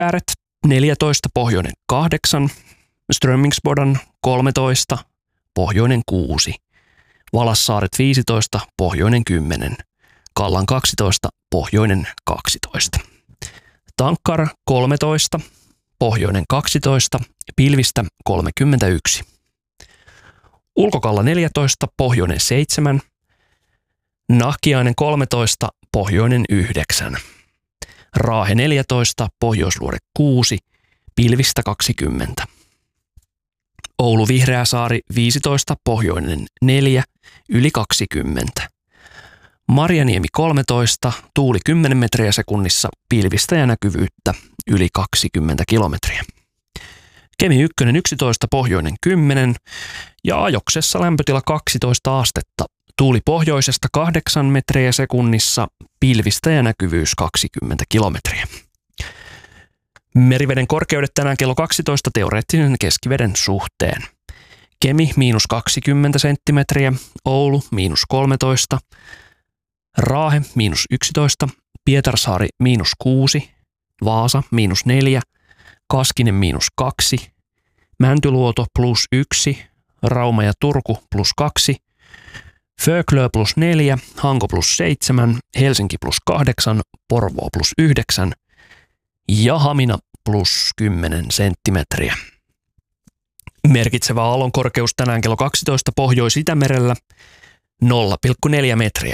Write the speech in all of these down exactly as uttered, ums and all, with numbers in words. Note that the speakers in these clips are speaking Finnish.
Ääret neljätoista, pohjoinen kahdeksan, Strömmingsbodan kolmetoista, pohjoinen kuusi, Valassaaret viisitoista, pohjoinen kymmenen, Kallan kaksitoista, pohjoinen kaksitoista, Tankkar kolmetoista, pohjoinen kaksitoista, Pilvistä kolmekymmentäyksi, Ulkokalla neljätoista, pohjoinen seitsemän, Nahkiainen kolmetoista, pohjoinen yhdeksän, Raahe neljätoista, Pohjoisluode kuusi, Pilvistä kaksikymmentä, Oulu Vihreäsaari viisitoista, pohjoinen neljä, yli kaksikymmentä, Marjaniemi kolmetoista, tuuli kymmenen metriä sekunnissa, pilvistä ja näkyvyyttä yli kaksikymmentä kilometriä. Kemi ykkönen yksitoista, pohjoinen kymmenen ja Ajoksessa lämpötila kaksitoista astetta, tuuli pohjoisesta kahdeksan metriä sekunnissa, pilvistä ja näkyvyys kaksikymmentä kilometriä. Meriveden korkeudet tänään kello kaksitoista teoreettinen keskiveden suhteen. Kemi miinus kaksikymmentä senttimetriä, Oulu miinus kolmetoista, Raahe miinus yksitoista, Pietarsaari miinus kuusi, Vaasa miinus neljä, Kaskinen miinus kaksi, Mäntyluoto plus yksi, Rauma ja Turku plus kaksi, Föglö plus neljä, Hanko plus seitsemän, Helsinki plus kahdeksan, Porvoo plus yhdeksän ja Hamina plus kymmenen senttimetriä. Merkitsevä aallon korkeus tänään kello kaksitoista Pohjois-Itämerellä nolla pilkku neljä metriä.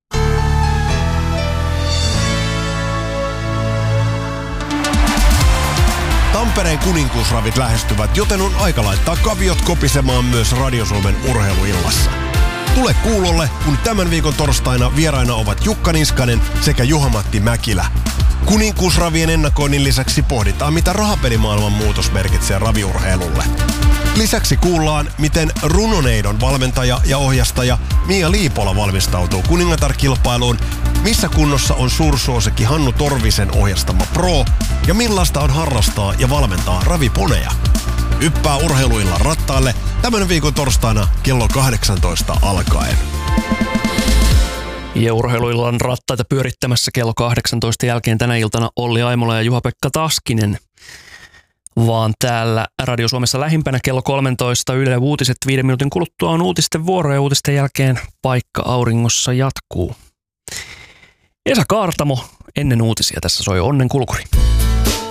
Tampereen kuninkuusravit lähestyvät, joten on aika laittaa kaviot kopisemaan myös Radio Suomen urheiluillassa. Tule kuulolle, kun tämän viikon torstaina vieraina ovat Jukka Niskanen sekä Juha-Matti Mäkilä. Kuninkuusravien ennakoinnin lisäksi pohditaan, mitä rahapelimaailman muutos merkitsee raviurheilulle. Lisäksi kuullaan, miten Runoneidon valmentaja ja ohjastaja Mia Liipola valmistautuu kuningatar-kilpailuun, missä kunnossa on suursuosikki Hannu Torvisen ohjastama Pro ja millaista on harrastaa ja valmentaa raviponeja. Yppää urheiluillan rattaalle tämän viikon torstaina kello kahdeksantoista alkaen. Ja urheiluillan rattaita pyörittämässä kello kahdeksantoista jälkeen tänä iltana Olli Aimola ja Juha-Pekka Taskinen. Vaan täällä Radio Suomessa lähimpänä kello kolmetoista Yle Uutiset viiden minuutin kuluttua on uutisten vuoro ja uutisten jälkeen Paikka auringossa jatkuu. Esa Kaartamo ennen uutisia tässä soi Onnen kulkuri.